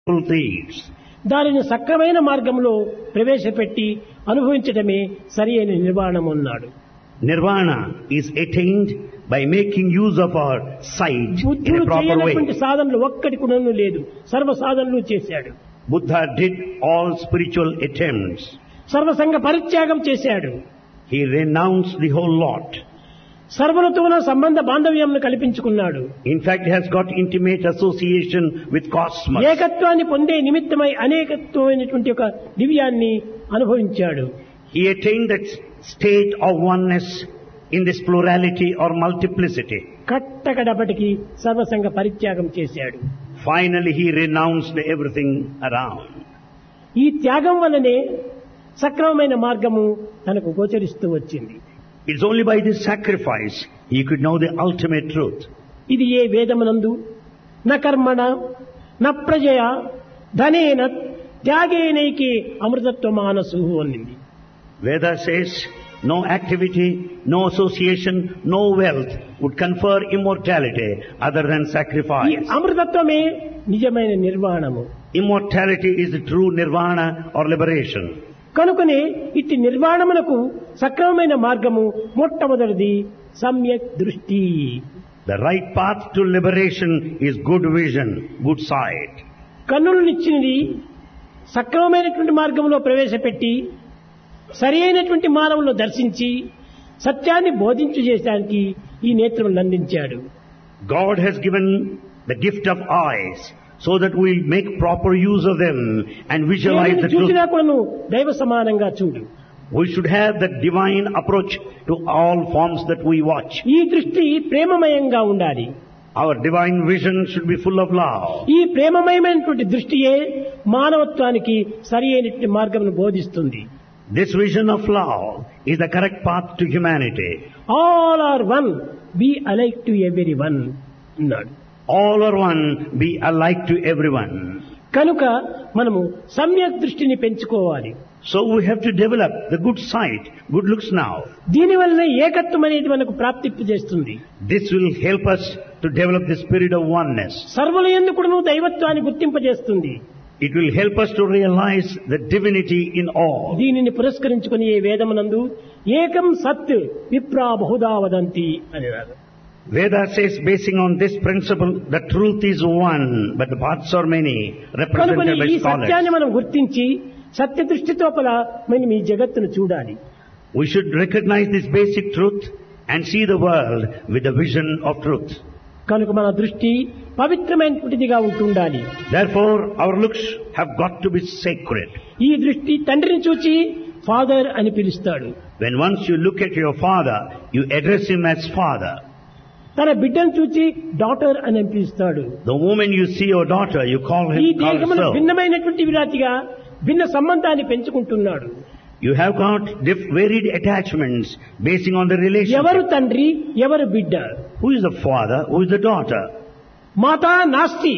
thieves. దానిని సక్రమైన మార్గంలో ప్రవేశపెట్టి అనుభవించడమే సరి అయిన నిర్వాణం అన్నాడు. Nirvana is attained by making use of our sight in a బుద్ధుడు proper చేయనటువంటి way. సాధనలు ఒక్కటి కూడా లేదు, సర్వ సాధనలు చేశాడు. Buddha did all spiritual attempts. సర్వసంగ పరిత్యాగం చేశాడు. He renounced the whole lot. సర్వులతోన సంబంధ బాంధవ్యంను కల్పించుకున్నాడు. In fact, he has got intimate association with cosmos. ఏకత్వాన్ని పొందే నిమిత్తమై అనేకత్వమైనటువంటి ఒక దివ్యాన్ని అనుభవించాడు. He attained that state of oneness in this plurality or multiplicity. కట్టకడపటికి సర్వసంగ పరిత్యాగం చేశాడు. Finally, he renounced everything around. ఈ త్యాగం వల్లనే సక్రమమైన మార్గము తనకు గోచరిస్తూ వచ్చింది. It's only by this sacrifice he could know the ultimate truth. ఇది ఏ వేదమునందు న కర్మణ న ప్రజయ ధనేన త్యాగేనైకి అమృతత్వ మానసు అనింది. Veda says, no activity, no association, no wealth would confer immortality other than ఈ sacrifice. అమృతత్వమే నిజమైన నిర్వాణము. Immortality is the true nirvana or liberation. కనుకనే ఇట్టి నిర్వాణమునకు సక్రమమైన మార్గము మొట్టమొదటిది సమ్యక్ దృష్టి. The right path to liberation is good vision, good sight. కన్నులనిచ్చినది సక్రమమైనటువంటి మార్గంలో ప్రవేశపెట్టి సరి అయినటువంటి మార్గంలో దర్శించి సత్యాన్ని బోధించు చేయడానికి ఈ నేత్రములను అందించాడు. God has given the gift of eyes so that we'll make proper use of them and visualize the truth. చూసినా కూడా దైవ సమానంగా చూడు. We should have the divine approach to all forms that we watch. ఈ దృష్టి ప్రేమమయంగా ఉండాలి. Our divine vision should be full of love. ఈ ప్రేమమయమైనటువంటి దృష్టియే మానవత్వానికి సరి అయినటువంటి మార్గమును బోధిస్తుంది. This vision of love is the correct path to humanity. All are one, be alike to every one అన్నాడు. All are one, be alike to everyone. కనుక మనము సమ్యక్ దృష్టిని పెంచుకోవాలి. So we have to develop the good sight, good looks now. దీనివల్ల ఏకత్వం అనేది మనకు ప్రాప్తింపు చేస్తుంది. This will help us to develop the spirit of oneness. సర్వుల యందు కూడాను దైవత్వాన్ని గుర్తింపజేస్తుంది. It will help us to realize the divinity in all. దీనిని పురస్కరించుకుని ఈ వేదమునందు ఏకం సత్ విప్రా బహుదా వదంతి అన్నారు. Veda says, basing on this principle, the truth is one, but the paths are many, కనుక represented by ఈ సత్యాన్ని scholars. మనం గుర్తించి సత్య దృష్టితో మనం ఈ జగత్తును చూడాలి. We should recognize this basic truth and see the world with the vision of truth. కనుక మన దృష్టి పవిత్రమైనటువంటిదిగా ఉంటుండాలి. Therefore, our looks have got to be sacred. ఈ దృష్టి తండ్రిని చూచి ఫాదర్ అని పిలుస్తాడు. When once you look at your father, you address him as father. తన బిడ్డను చూచి డాటర్ అని పిలుస్తాడు. The moment you see your daughter, you call ఈ him దేహమును herself. భిన్నమైనటువంటి విరాతిగా భిన్న సంబంధాన్ని పెంచుకుంటున్నాడు. You have got varied attachments basing on the ఎవరు relationship. తండ్రి, ఎవరు బిడ్డ. Who is the father? Who is the daughter? మాతా నాస్తి,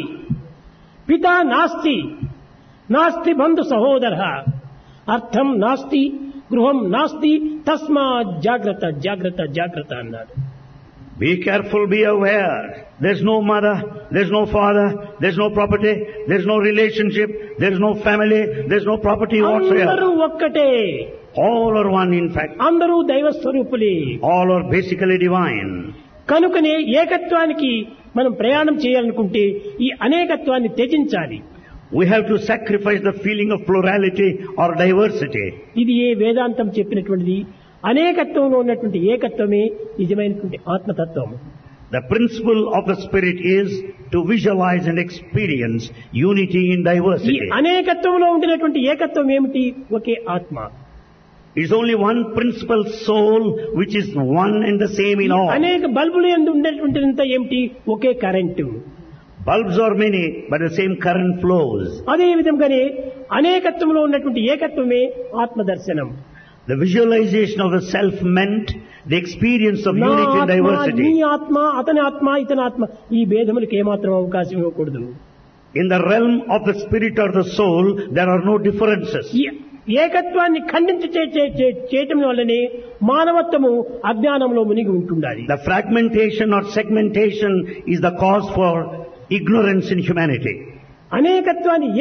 పితా నాస్తి, నాస్తి బంధు సహోదర, అర్థం నాస్తి, గృహం నాస్తి, తస్మాత్ జాగ్రత్త జాగ్రత్త జాగ్రత్త అన్నాడు. Be careful, be aware. There's no mother, there's no father, there's no property, there's no relationship, there's no family, there's no property అందరూ whatsoever. ఒక్కటే, All are one in fact. అందరూ దైవ స్వరూపులే. All are basically divine. కనుకనే ఏకత్వానికి మనం ప్రయాణం చేయాలనుకుంటే ఈ అనేకత్వాన్ని త్యజించాలి. We have to sacrifice the feeling of plurality or diversity. ఇది ఏ వేదాంతం చెప్పినటువంటిది. అనేకత్వంలో ఉన్నటువంటి ఏకత్వమే నిజమైనటువంటి ఆత్మతత్వం. The principle of the spirit is to visualize and experience unity in ఈ diversity. అనేకత్వంలో ఉండినటువంటి ఏకత్వం ఏమిటి? ఒకే ఆత్మ. It's only one principal soul which is one and the same in all. అనేక బల్బులు యందు ఉండేటువంటిదంతా ఏమిటి? ఒకే current. Bulbs are many, but the same current flows. అదే విధంగానే అనేకత్వంలో ఉన్నటువంటి ఏకత్వమే ఆత్మదర్శనం. The visualization of the self meant the experience of నా unity and ఆత్మ, నీ diversity. ఆత్మ, అతని ఆత్మ, ఇతని ఆత్మ, ఈ భేదములకు ఏమాత్రం అవకాశం ఇవ్వకూడదు. In the realm of the spirit or the soul, there are no differences. ఈ ఏకత్వాన్ని ఖండించి చేయటం వల్లనే మానవత్వము అజ్ఞానంలో మునిగి ఉంటుండాలి. The fragmentation or segmentation is the cause for ignorance in humanity. అనేకత్వాన్ని